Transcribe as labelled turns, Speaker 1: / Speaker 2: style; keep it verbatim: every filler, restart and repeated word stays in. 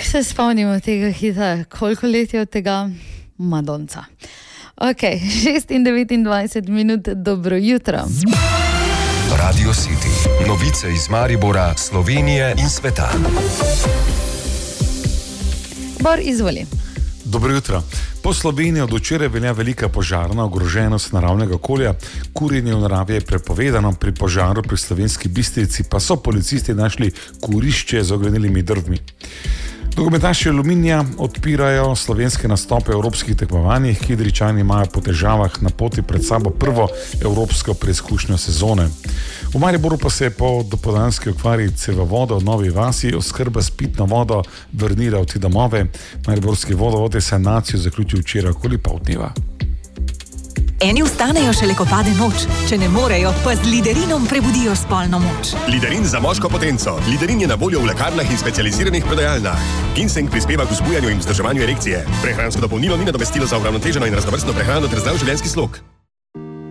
Speaker 1: se spomnimo tega hita, koliko let je od tega? Madonca. Ok, šest in devetindvajset minut, dobro jutro.
Speaker 2: Radio City, novice iz Maribora, Slovenije in sveta.
Speaker 1: Bor, izvoli.
Speaker 3: Dobro jutro. Po Sloveniji od včeraj velja velika požarna ogroženost naravnega okolja. Kurjenje v naravi je prepovedano, pri požaru pri Slovenski Bistrici pa so policisti našli kurišče z ognjenimi drvmi. Nogometaši Aluminija odpirajo slovenske nastope v evropskih tekmovanjih, Kidričani imajo po težavah na poti pred sabo prvo evropsko preizkušnjo sezone. V Mariboru pa se je po dopoldanski okvari cevovoda v Novi vasi oskrba s pitno vodo vrnila v te domove. Mariborski vodovod je sanacijo zaključil včeraj okoli pol dneva.
Speaker 4: Eni vstanejo šele, ko pade noč. Če ne morejo, pa z Liderinom prebudijo spolno moč.
Speaker 5: Liderin za moško potenco. Liderin je na voljo v lekarnah in specializiranih prodajalnah. Ginseng prispeva k vzbujanju in vzdrževanju erekcije. Prehransko dopolnilo ni nadomestilo za uravnoteženo in raznovrstno prehrano ter zdrav življenjski slog.